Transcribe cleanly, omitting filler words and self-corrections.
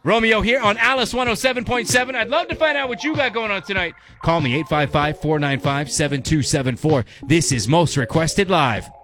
Romeo here on Alice 107.7. I'd love to find out what you got going on tonight. Call me 855-495-7274. This is Most Requested Live.